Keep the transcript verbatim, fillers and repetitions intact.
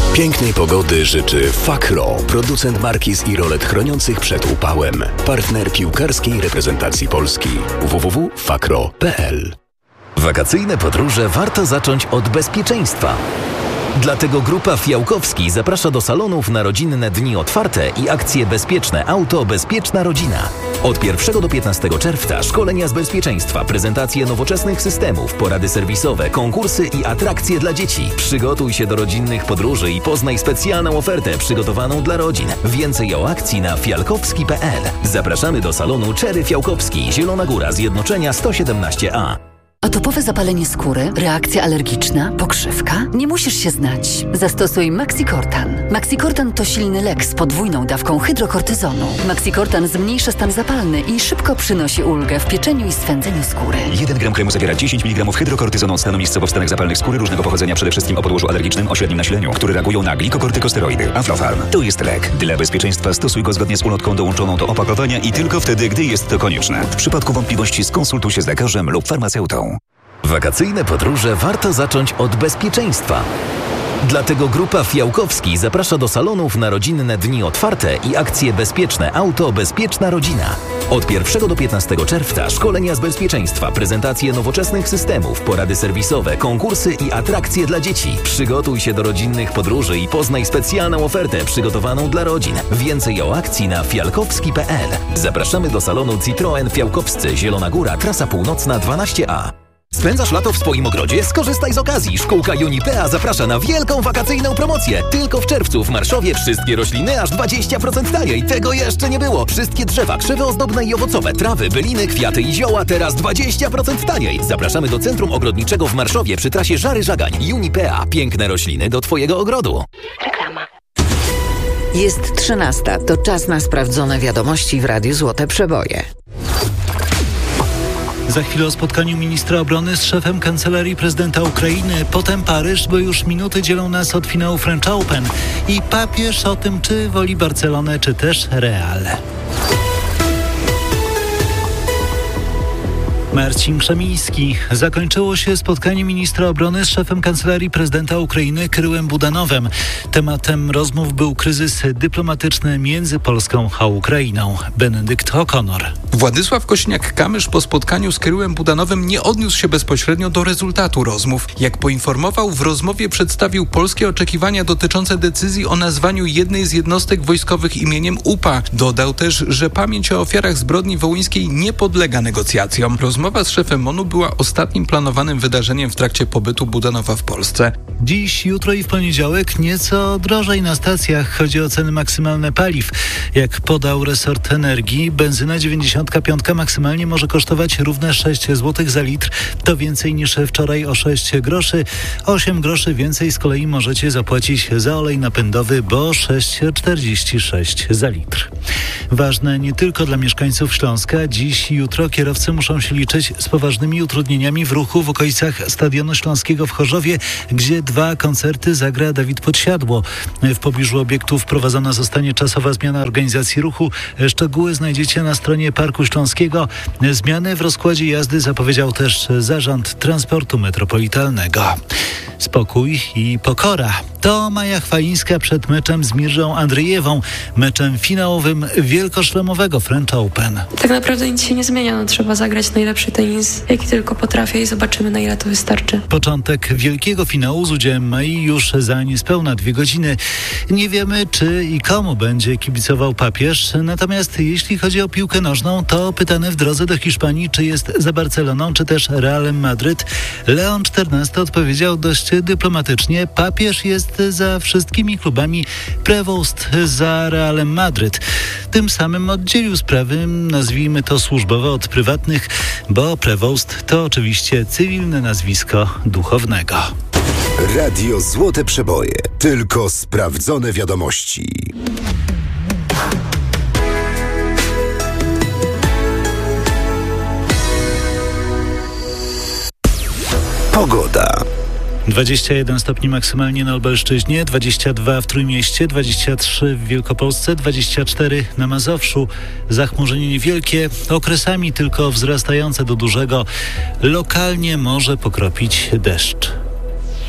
Pięknej pogody życzy Fakro, producent marki z i-rolet chroniących przed upałem. Partner piłkarskiej reprezentacji Polski. w w w kropka fakro kropka p l. Wakacyjne podróże warto zacząć od bezpieczeństwa. Dlatego Grupa Fiałkowski zaprasza do salonów na rodzinne dni otwarte i akcje Bezpieczne Auto, Bezpieczna Rodzina. Od pierwszego do piętnastego czerwca szkolenia z bezpieczeństwa, prezentacje nowoczesnych systemów, porady serwisowe, konkursy i atrakcje dla dzieci. Przygotuj się do rodzinnych podróży i poznaj specjalną ofertę przygotowaną dla rodzin. Więcej o akcji na fiałkowski kropka p l. Zapraszamy do salonu Czery Fiałkowski, Zielona Góra, Zjednoczenia sto siedemnaście a. Atopowe zapalenie skóry, reakcja alergiczna, pokrzywka? Nie musisz się znać. Zastosuj Maxicortan. Maxicortan to silny lek z podwójną dawką hydrokortyzonu. Maxicortan zmniejsza stan zapalny i szybko przynosi ulgę w pieczeniu i swędzeniu skóry. jeden gram kremu zawiera dziesięć miligramów hydrokortyzonu od stanu miejscowo w stanach zapalnych skóry różnego pochodzenia, przede wszystkim o podłożu alergicznym o średnim nasileniu, które reagują na glikokortykosteroidy. Aflofarm to jest lek. Dla bezpieczeństwa stosuj go zgodnie z ulotką dołączoną do opakowania i tylko wtedy, gdy jest to konieczne. W przypadku wątpliwości skonsultuj się z lekarzem lub farmaceutą. Wakacyjne podróże warto zacząć od bezpieczeństwa. Dlatego Grupa Fiałkowski zaprasza do salonów na rodzinne dni otwarte i akcje Bezpieczne Auto, Bezpieczna Rodzina. Od pierwszego do piętnastego czerwca szkolenia z bezpieczeństwa, prezentacje nowoczesnych systemów, porady serwisowe, konkursy i atrakcje dla dzieci. Przygotuj się do rodzinnych podróży i poznaj specjalną ofertę przygotowaną dla rodzin. Więcej o akcji na fiałkowski kropka p l. Zapraszamy do salonu Citroen Fiałkowscy, Zielona Góra, trasa północna dwanaście a. Spędzasz lato w swoim ogrodzie? Skorzystaj z okazji. Szkółka Unipea zaprasza na wielką wakacyjną promocję. Tylko w czerwcu w Marszowie wszystkie rośliny aż dwadzieścia procent taniej. Tego jeszcze nie było. Wszystkie drzewa, krzewy ozdobne i owocowe, trawy, byliny, kwiaty i zioła teraz dwadzieścia procent taniej. Zapraszamy do Centrum Ogrodniczego w Marszowie przy trasie Żary-Żagań. Unipea. Piękne rośliny do Twojego ogrodu. Reklama. Jest trzynasta. To czas na sprawdzone wiadomości w Radiu Złote Przeboje. Za chwilę o spotkaniu ministra obrony z szefem Kancelarii Prezydenta Ukrainy. Potem Paryż, bo już minuty dzielą nas od finału French Open. I papież o tym, czy woli Barcelonę, czy też Real. Marcin Krzemiński. Zakończyło się spotkanie ministra obrony z szefem Kancelarii Prezydenta Ukrainy Kyryłem Budanowem. Tematem rozmów był kryzys dyplomatyczny między Polską a Ukrainą. Benedykt O'Connor. Władysław Kośniak-Kamysz po spotkaniu z Kyryłem Budanowem nie odniósł się bezpośrednio do rezultatu rozmów. Jak poinformował, w rozmowie przedstawił polskie oczekiwania dotyczące decyzji o nazwaniu jednej z jednostek wojskowych imieniem U P A. Dodał też, że pamięć o ofiarach zbrodni wołyńskiej nie podlega negocjacjom. Rozmowa z szefem MON-u była ostatnim planowanym wydarzeniem w trakcie pobytu Budanowa w Polsce. Dziś, jutro i w poniedziałek nieco drożej na stacjach. Chodzi o ceny maksymalne paliw. Jak podał resort energii, benzyna dziewięćdziesiąt pięć maksymalnie może kosztować równe sześć złotych za litr. To więcej niż wczoraj o sześć groszy. osiem groszy więcej z kolei możecie zapłacić za olej napędowy, bo sześć złotych czterdzieści sześć za litr. Ważne nie tylko dla mieszkańców Śląska. Dziś i jutro kierowcy muszą się liczyć z poważnymi utrudnieniami w ruchu w okolicach Stadionu Śląskiego w Chorzowie, gdzie dwa koncerty zagra Dawid Podsiadło. W pobliżu obiektu wprowadzona zostanie czasowa zmiana organizacji ruchu. Szczegóły znajdziecie na stronie Parku Śląskiego. Zmiany w rozkładzie jazdy zapowiedział też Zarząd Transportu Metropolitalnego. Spokój i pokora. To Maja Chwalińska przed meczem z Mirżą Andrzejewą, meczem finałowym wielkoszlemowego French Open. Tak naprawdę nic się nie zmienia. No, trzeba zagrać najlepszy tenis, jaki tylko potrafię i zobaczymy, na ile to wystarczy. Początek wielkiego finału z udziałem Mai już za niespełna dwie godziny. Nie wiemy, czy i komu będzie kibicował papież. Natomiast jeśli chodzi o piłkę nożną, to pytany w drodze do Hiszpanii, czy jest za Barceloną, czy też Realem Madryt, Leon czternasty odpowiedział dość dyplomatycznie: papież jest za wszystkimi klubami, Prevost za Realem Madryt. Tym samym oddzielił sprawy, nazwijmy to służbowe, od prywatnych, bo Prevost to oczywiście cywilne nazwisko duchownego. Radio Złote Przeboje. Tylko sprawdzone wiadomości. Pogoda. dwadzieścia jeden stopni maksymalnie na Lubelszczyźnie, dwadzieścia dwa w Trójmieście, dwadzieścia trzy w Wielkopolsce, dwadzieścia cztery na Mazowszu. Zachmurzenie niewielkie, okresami tylko wzrastające do dużego. Lokalnie może pokropić deszcz.